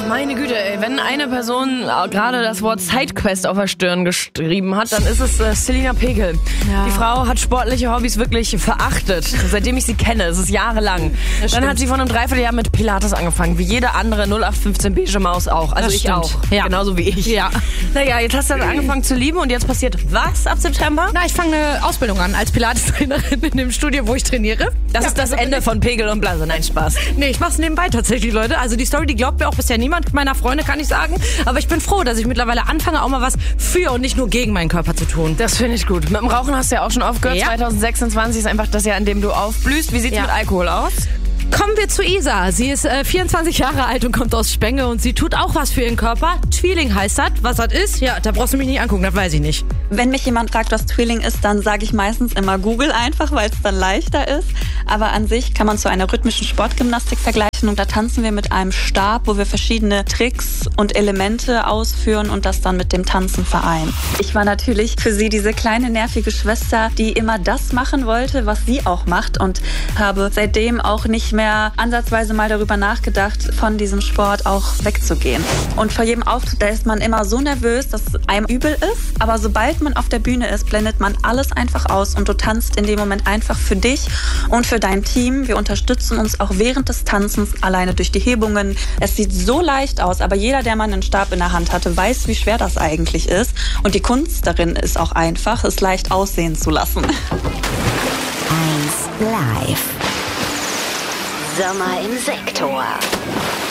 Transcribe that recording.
Meine Güte, ey, wenn eine Person gerade das Wort Sidequest auf der Stirn geschrieben hat, dann ist es Selina Pegel. Ja. Die Frau hat sportliche Hobbys wirklich verachtet, seitdem ich sie kenne. Es ist jahrelang. Dann hat sie vor einem Dreivierteljahr mit Pilates angefangen, wie jede andere 0815 beige Maus auch. Also ich auch. Ja. Genauso wie ich. Ja. Naja, jetzt hast du dann angefangen zu lieben und jetzt passiert was ab September? Na, ich fange eine Ausbildung an als Pilates-Trainerin in dem Studio, wo ich trainiere. Das ist das Ende von Pegel und Blase. Nein, Spaß. Nee, ich mach's nebenbei tatsächlich, Leute. Also die Story, die glaubt mir auch bisher niemand meiner Freunde, kann ich sagen. Aber ich bin froh, dass ich mittlerweile anfange, auch mal was für und nicht nur gegen meinen Körper zu tun. Das finde ich gut. Mit dem Rauchen hast du ja auch schon aufgehört. Ja. 2026 ist einfach das Jahr, in dem du aufblühst. Wie sieht's mit Alkohol aus? Kommen wir zu Isa. Sie ist 24 Jahre alt und kommt aus Spenge und sie tut auch was für ihren Körper. Tweeling heißt das. Was das ist? Ja, da brauchst du mich nicht angucken, das weiß ich nicht. Wenn mich jemand fragt, was Tweeling ist, dann sage ich meistens immer Google einfach, weil es dann leichter ist. Aber an sich kann man zu einer rhythmischen Sportgymnastik vergleichen und da tanzen wir mit einem Stab, wo wir verschiedene Tricks und Elemente ausführen und das dann mit dem Tanzen vereinen. Ich war natürlich für sie diese kleine nervige Schwester, die immer das machen wollte, was sie auch macht und habe seitdem auch nicht mehr ansatzweise mal darüber nachgedacht, von diesem Sport auch wegzugehen. Und vor jedem Auftritt, da ist man immer so nervös, dass es einem übel ist, aber sobald man auf der Bühne ist, blendet man alles einfach aus und du tanzt in dem Moment einfach für dich und für dein Team. Wir unterstützen uns auch während des Tanzens alleine durch die Hebungen. Es sieht so leicht aus, aber jeder, der mal einen Stab in der Hand hatte, weiß, wie schwer das eigentlich ist. Und die Kunst darin ist auch einfach, es leicht aussehen zu lassen. 1 Live. Sommer im Sektor.